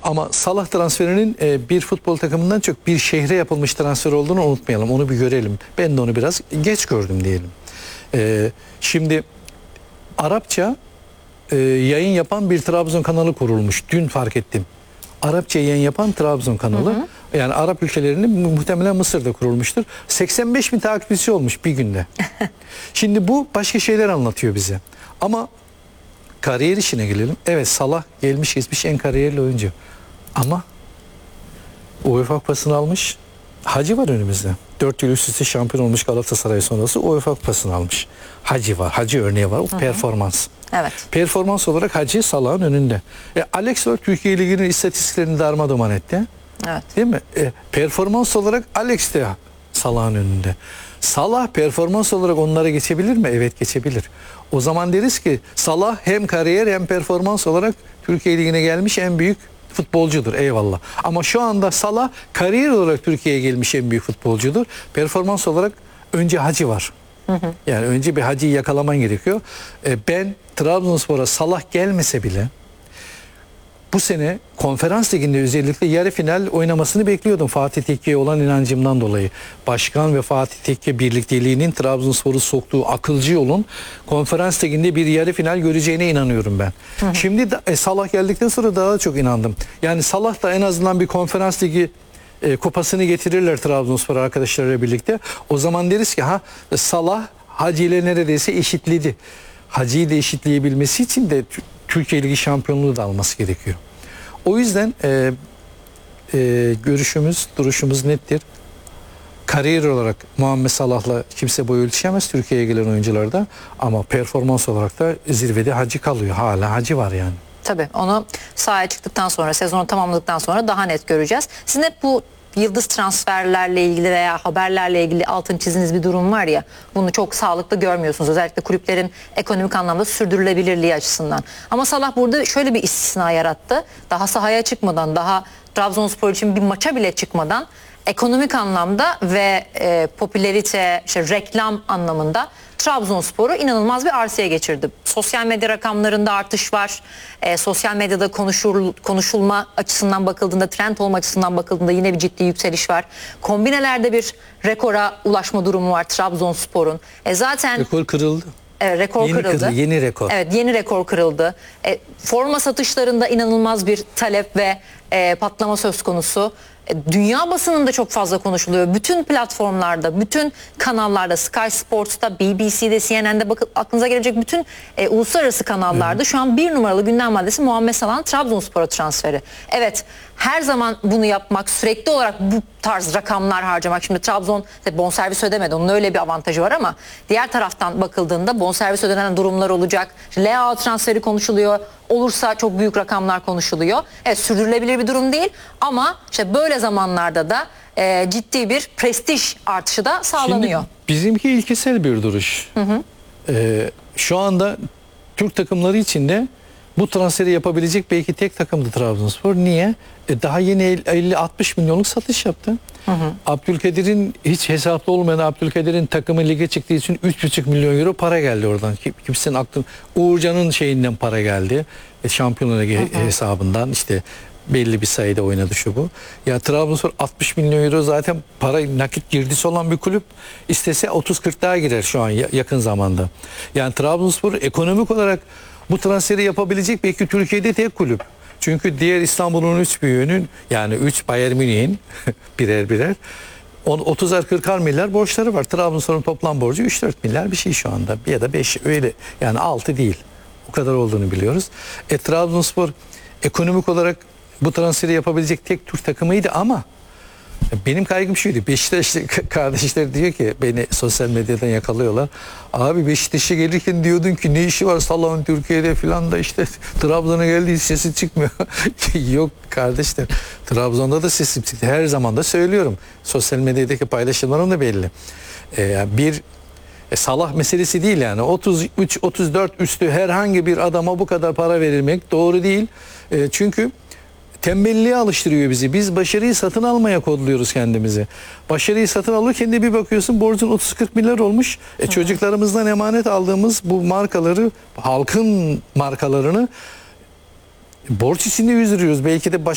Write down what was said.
Ama Salah transferinin bir futbol takımından çok bir şehre yapılmış transfer olduğunu unutmayalım. Onu bir görelim. Ben de onu biraz geç gördüm diyelim. Şimdi Arapça yayın yapan bir Trabzon kanalı kurulmuş. Dün fark ettim. Arapça yayın yapan Trabzon kanalı. Hı hı. Yani Arap ülkelerinin muhtemelen Mısır'da kurulmuştur. 85 bin takipçisi olmuş bir günde. Şimdi bu başka şeyler anlatıyor bize. Ama kariyer işine gelelim. Evet, Salah gelmiş geçmiş en kariyerli oyuncu. Ama UEFA Kupası'nı almış. Hacı var önümüzde. 4 yıl üst üste şampiyon olmuş Galatasaray sonrası UEFA Kupası'nı almış. Hacı var. Hacı örneği var. O performans. Evet. Performans olarak Hacı Salah'ın önünde. Alex var, Türkiye Ligi'nin istatistiklerini darmadağın etti. Evet. Değil mi? Performans olarak Alex de Salah'ın önünde. Salah performans olarak onlara geçebilir mi? Evet, geçebilir. O zaman deriz ki Salah hem kariyer hem performans olarak Türkiye Ligi'ne gelmiş en büyük futbolcudur. Eyvallah. Ama şu anda Salah kariyer olarak Türkiye'ye gelmiş en büyük futbolcudur. Performans olarak önce Hacı var. Yani önce bir Hacı'yı yakalaman gerekiyor. Ben Trabzonspor'a Salah gelmese bile bu sene Konferans Ligi'nde özellikle yarı final oynamasını bekliyordum Fatih Tekke'ye olan inancımdan dolayı. Başkan ve Fatih Tekke birlikteliğinin Trabzonspor'u soktuğu akılcı yolun Konferans Ligi'nde bir yarı final göreceğine inanıyorum ben. Şimdi Salah geldikten sonra daha çok inandım. Yani Salah da en azından bir Konferans Ligi kupasını getirirler Trabzonspor arkadaşlarıyla birlikte. O zaman deriz ki Salah Hacı ile neredeyse eşitledi. Hacı'yı da eşitleyebilmesi için de Türkiye Ligi şampiyonluğu da alması gerekiyor. O yüzden görüşümüz, duruşumuz nettir. Kariyer olarak Muhammed Salah'la kimse boy ölçüşemez Türkiye'ye gelen oyuncularda. Ama performans olarak da zirvede Hacı kalıyor. Hala Hacı var yani. Tabii onu sahaya çıktıktan sonra, sezonu tamamladıktan sonra daha net göreceğiz. Sizin hep bu yıldız transferlerle ilgili veya haberlerle ilgili altını çizdiğiniz bir durum var ya, bunu çok sağlıklı görmüyorsunuz. Özellikle kulüplerin ekonomik anlamda sürdürülebilirliği açısından. Ama Salah burada şöyle bir istisna yarattı. Daha sahaya çıkmadan, daha Trabzonspor için bir maça bile çıkmadan ekonomik anlamda ve popülerite, reklam anlamında Trabzonspor'u inanılmaz bir arsaya geçirdi. Sosyal medya rakamlarında artış var. Sosyal medyada konuşulma açısından bakıldığında, trend olma açısından bakıldığında yine bir ciddi yükseliş var. Kombinelerde bir rekora ulaşma durumu var Trabzonspor'un. Zaten rekor kırıldı. Evet, rekor kırıldı. Yeni rekor. Evet, yeni rekor kırıldı. Forma satışlarında inanılmaz bir talep ve patlama söz konusu. Dünya basınında çok fazla konuşuluyor. Bütün platformlarda, bütün kanallarda, Sky Sports'ta, BBC'de, CNN'de, bakın aklınıza gelecek bütün uluslararası kanallarda şu an bir numaralı gündem maddesi Muhammed Salah'ın Trabzonspor'a transferi. Evet, her zaman bunu yapmak, sürekli olarak bu tarz rakamlar harcamak. Şimdi Trabzon bonservis ödemedi. Onun öyle bir avantajı var ama diğer taraftan bakıldığında bonservis ödenen durumlar olacak. Leao transferi konuşuluyor. Olursa çok büyük rakamlar konuşuluyor. Evet, sürdürülebilir bir durum değil ama işte böyle zamanlarda da ciddi bir prestij artışı da sağlanıyor. Şimdi bizimki ilkesel bir duruş. Şu anda Türk takımları içinde bu transferi yapabilecek belki tek takımdı Trabzonspor. Niye? Daha yeni 50-60 milyonluk satış yaptı. Abdülkadir'in hiç hesaplı olmayan Abdülkadir'in takımı lige çıktığı için 3,5 milyon euro para geldi oradan. Kimsenin aklın Uğurcan'ın şeyinden para geldi. Şampiyonlar Ligi hesabından işte belli bir sayıda oynadı şu bu. Ya Trabzonspor 60 milyon euro zaten para nakit girdisi olan bir kulüp. İstese 30-40 daha girer şu an yakın zamanda. Yani Trabzonspor ekonomik olarak bu transferi yapabilecek belki Türkiye'de tek kulüp. Çünkü diğer İstanbul'un 3 büyüğünün yani 3 Bayern Münih'in birer 30'ar 40'ar milyar borçları var. Trabzonspor'un toplam borcu 3-4 milyar bir şey şu anda. Ya da 5 öyle yani 6 değil. O kadar olduğunu biliyoruz. Trabzonspor ekonomik olarak bu transferi yapabilecek tek Türk takımıydı ama benim kaygım şuydu. Beşiktaşlı kardeşler diyor ki beni sosyal medyadan yakalıyorlar. Abi Beşiktaş'a gelirken diyordun ki ne işi var Salah'ın Türkiye'de falan da işte Trabzon'a geldiği sesi çıkmıyor. Yok kardeşler. Trabzon'da da sesim çıktı. Her zaman da söylüyorum. Sosyal medyadaki paylaşımlarım da belli. Salah meselesi değil yani. 33-34 üstü herhangi bir adama bu kadar para verilmek doğru değil. Çünkü tembelliğe alıştırıyor bizi. Biz başarıyı satın almaya kodluyoruz kendimizi. Başarıyı satın alırken de bir bakıyorsun borcun 30-40 milyar olmuş. Çocuklarımızdan emanet aldığımız bu markaları, halkın markalarını borç içinde yüzdürüyoruz. Belki de